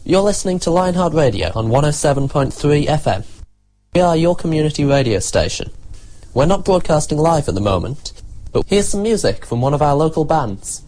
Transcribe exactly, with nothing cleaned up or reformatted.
You're listening to Lionheart Radio on one oh seven point three F M. We are your community radio station. We're not broadcasting live at the moment, but here's some music from one of our local bands.